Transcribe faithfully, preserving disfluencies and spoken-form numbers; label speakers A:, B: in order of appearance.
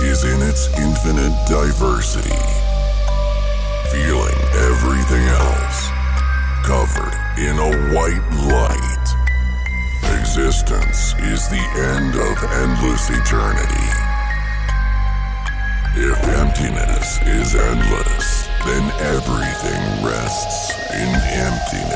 A: is in its infinite diversity, feeling everything else, covered in a white light. Existence is the end of endless eternity. If emptiness is endless, then everything rests in emptiness.